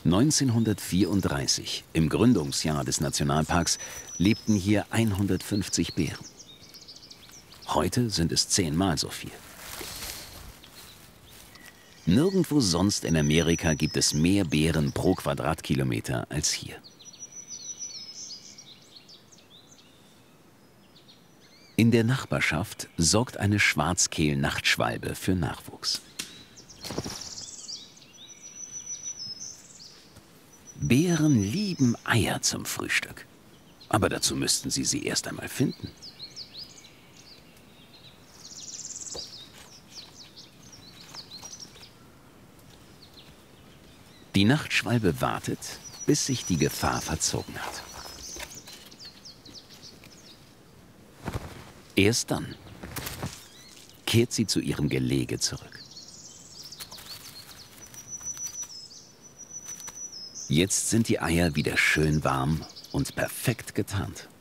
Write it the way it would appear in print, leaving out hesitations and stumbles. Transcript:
1934, im Gründungsjahr des Nationalparks, lebten hier 150 Bären. Heute sind es 10-mal so viel. Nirgendwo sonst in Amerika gibt es mehr Bären pro Quadratkilometer als hier. In der Nachbarschaft sorgt eine Schwarzkehl-Nachtschwalbe für Nachwuchs. Bären lieben Eier zum Frühstück. Aber dazu müssten sie erst einmal finden. Die Nachtschwalbe wartet, bis sich die Gefahr verzogen hat. Erst dann kehrt sie zu ihrem Gelege zurück. Jetzt sind die Eier wieder schön warm und perfekt getarnt.